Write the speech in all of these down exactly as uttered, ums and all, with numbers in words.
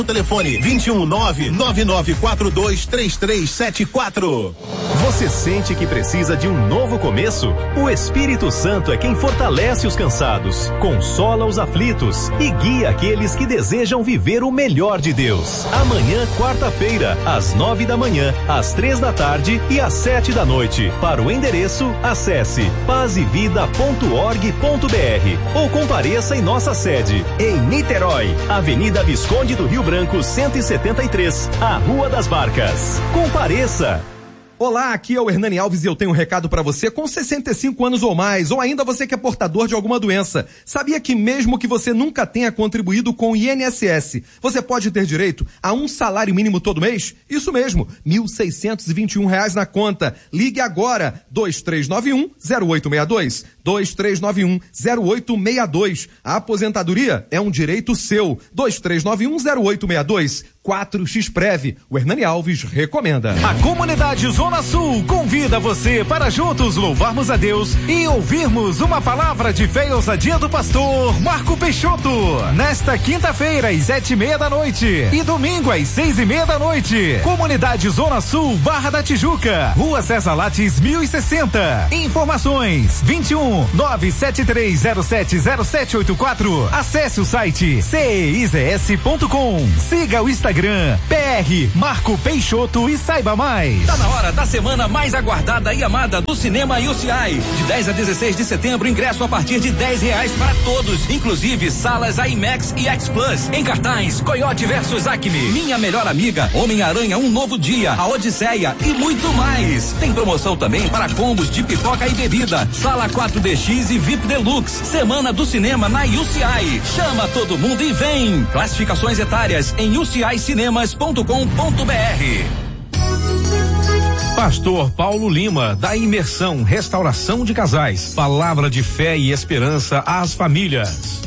Telefone vinte e um, nove nove nove quatro dois três três sete quatro. Você sente que precisa de um novo começo? O Espírito Santo é quem fortalece os cansados, consola os aflitos e guia aqueles que desejam viver o melhor de Deus. Amanhã, quarta-feira, às nove da manhã, às três da tarde e às sete da noite. Para o endereço, acesse paz e vida ponto org ponto br ou compareça em nossa sede, em Niterói, Avenida Visconde do Rio Branco cento e setenta e três, a Rua das Barcas. Compareça! Olá, aqui é o Hernani Alves e eu tenho um recado para você com sessenta e cinco anos ou mais, ou ainda você que é portador de alguma doença. Sabia que mesmo que você nunca tenha contribuído com o I N S S, você pode ter direito a um salário mínimo todo mês? Isso mesmo, mil seiscentos e vinte e um reais na conta. Ligue agora, dois três nove um, zero oito seis dois, dois três nove um, zero oito seis dois. A aposentadoria é um direito seu. dois três nove um, zero oito seis dois. quatro x Prev. O Hernani Alves recomenda. A comunidade Zona Sul convida você para juntos louvarmos a Deus e ouvirmos uma palavra de fé e ousadia do pastor Marco Peixoto. Nesta quinta-feira, às sete e meia da noite e domingo, às seis e meia da noite. Comunidade Zona Sul, Barra da Tijuca, Rua César Lattes, mil e sessenta. Informações, vinte e um, nove sete três zero sete zero sete oito quatro. Acesse o site c e i z s ponto com. Siga o Instagram, P R Marco Peixoto e saiba mais. Tá na hora da semana mais aguardada e amada do cinema U C I. De dez a dezesseis de setembro, ingresso a partir de dez reais para todos, inclusive salas IMAX e X Plus. Em cartaz, Coyote versus Acme, Minha Melhor Amiga, Homem-Aranha, Um Novo Dia, A Odisseia e muito mais. Tem promoção também para combos de pipoca e bebida, sala quatro D X e V I P Deluxe. Semana do cinema na U C I. Chama todo mundo e vem. Classificações etárias em u c i cinemas ponto com ponto b r. Pastor Paulo Lima, da Imersão Restauração de Casais. Palavra de fé e esperança às famílias.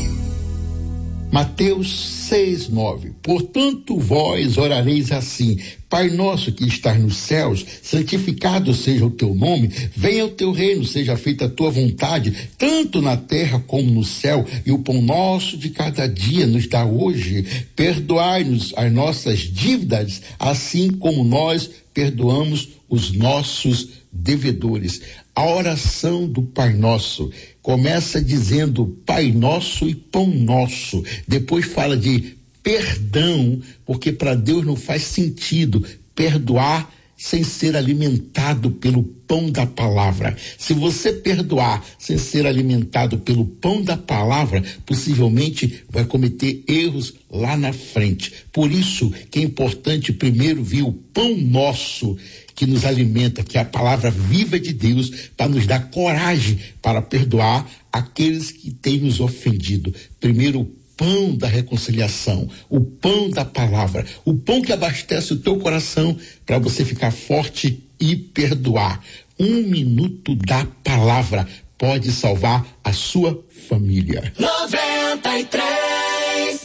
Mateus seis, nove. Portanto, vós orareis assim: Pai nosso que estás nos céus, santificado seja o teu nome, venha o teu reino, seja feita a tua vontade, tanto na terra como no céu, e o pão nosso de cada dia nos dá hoje. Perdoai-nos as nossas dívidas, assim como nós perdoamos os nossos devedores. A oração do Pai Nosso começa dizendo Pai Nosso e Pão Nosso. Depois fala de perdão, porque para Deus não faz sentido perdoar sem ser alimentado pelo pão da palavra. Se você perdoar sem ser alimentado pelo pão da palavra, possivelmente vai cometer erros lá na frente. Por isso que é importante primeiro vir o pão nosso que nos alimenta, que é a palavra viva de Deus, para nos dar coragem para perdoar aqueles que têm nos ofendido. Primeiro o pão da reconciliação, o pão da palavra, o pão que abastece o teu coração para você ficar forte e perdoar. Um minuto da palavra pode salvar a sua família. noventa e três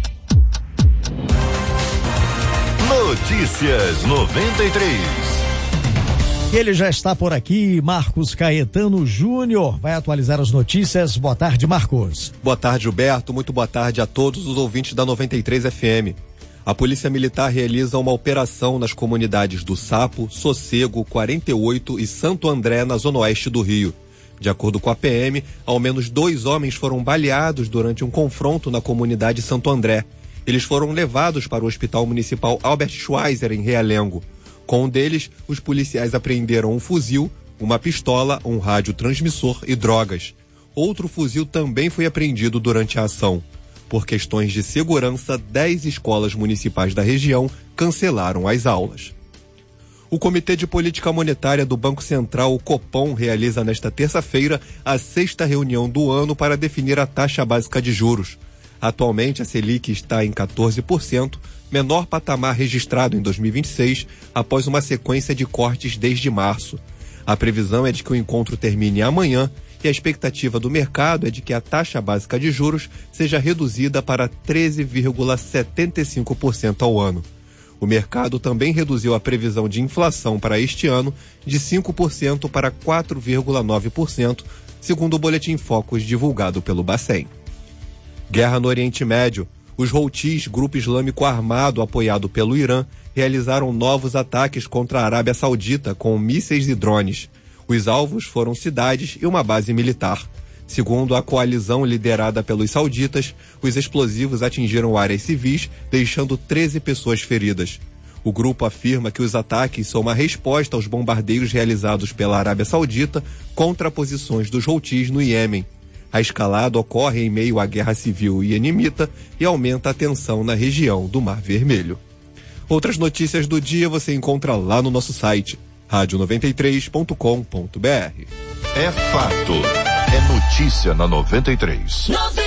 Notícias noventa e três. Ele já está por aqui, Marcos Caetano Júnior, vai atualizar as notícias. Boa tarde, Marcos. Boa tarde, Gilberto. Muito boa tarde a todos os ouvintes da noventa e três F M. A Polícia Militar realiza uma operação nas comunidades do Sapo, Sossego, quarenta e oito e Santo André, na zona oeste do Rio. De acordo com a P M, ao menos dois homens foram baleados durante um confronto na comunidade Santo André. Eles foram levados para o Hospital Municipal Albert Schweitzer, em Realengo. Com um deles, os policiais apreenderam um fuzil, uma pistola, um radiotransmissor e drogas. Outro fuzil também foi apreendido durante a ação. Por questões de segurança, dez escolas municipais da região cancelaram as aulas. O Comitê de Política Monetária do Banco Central, o Copom, realiza nesta terça-feira a sexta reunião do ano para definir a taxa básica de juros. Atualmente, a Selic está em quatorze por cento, menor patamar registrado em dois mil e vinte e seis, após uma sequência de cortes desde março. A previsão é de que o encontro termine amanhã e a expectativa do mercado é de que a taxa básica de juros seja reduzida para treze vírgula setenta e cinco por cento ao ano. O mercado também reduziu a previsão de inflação para este ano de cinco por cento para quatro vírgula nove por cento, segundo o Boletim Focus divulgado pelo Bacen. Guerra no Oriente Médio. Os Houthis, grupo islâmico armado apoiado pelo Irã, realizaram novos ataques contra a Arábia Saudita com mísseis e drones. Os alvos foram cidades e uma base militar. Segundo a coalizão liderada pelos sauditas, os explosivos atingiram áreas civis, deixando treze pessoas feridas. O grupo afirma que os ataques são uma resposta aos bombardeios realizados pela Arábia Saudita contra posições dos Houthis no Iêmen. A escalada ocorre em meio à guerra civil iemenita e aumenta a tensão na região do Mar Vermelho. Outras notícias do dia você encontra lá no nosso site, rádio noventa e três ponto com ponto br. É fato. É notícia na noventa e três.